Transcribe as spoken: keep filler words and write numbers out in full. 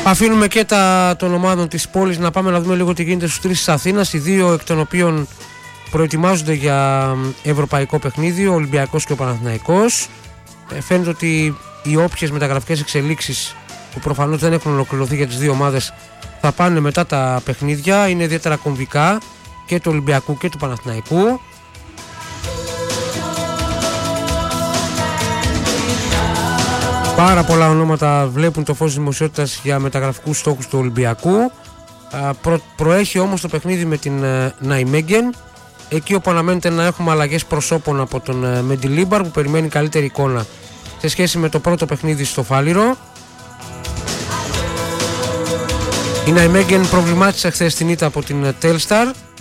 Αφήνουμε και τα των ομάδων της πόλης να πάμε να δούμε λίγο τι γίνεται στους τρεις της Αθήνας, οι δύο εκ των οποίων προετοιμάζονται για ευρωπαϊκό παιχνίδι, ο Ολυμπιακός και ο Παναθηναϊκός. Ε, φαίνεται ότι οι όποιες μεταγραφικές εξελίξεις που προφανώς δεν έχουν ολοκληρωθεί για τις δύο ομάδες θα πάνε μετά τα παιχνίδια, είναι ιδιαίτερα κομβικά και του Ολυμπιακού και του Παναθηναϊκού. Πάρα πολλά ονόματα βλέπουν το φως δημοσιότητας για μεταγραφικούς στόχους του Ολυμπιακού. Προ, προέχει όμως το παιχνίδι με την Ναϊμέγγεν, εκεί όπου αναμένεται να έχουμε αλλαγές προσώπων από τον Μεντιλίμπαρ, που περιμένει καλύτερη εικόνα σε σχέση με το πρώτο παιχνίδι στο Φάληρο. Η Ναϊμέγγεν προβλημάτισε χθες την ήττα από την Τέλσταρ